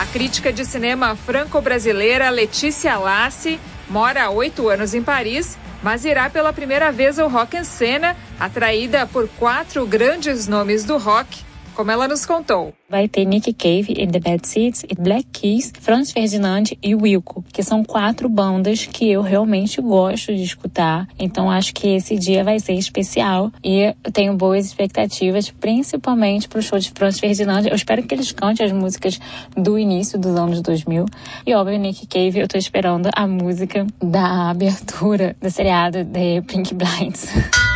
crítica de cinema franco-brasileira Letícia Lassi mora há 8 anos em Paris, mas irá pela primeira vez ao Rock en Scena, atraída por 4 grandes nomes do rock, como ela nos contou. Vai ter Nick Cave e The Bad Seeds, e Black Keys, Franz Ferdinand e Wilco, que são 4 bandas que eu realmente gosto de escutar. Então acho que esse dia vai ser especial e eu tenho boas expectativas, principalmente pro show de Franz Ferdinand. Eu espero que eles cantem as músicas do início dos anos 2000. E óbvio, Nick Cave, eu tô esperando a música da abertura do seriado The Pink Blinders.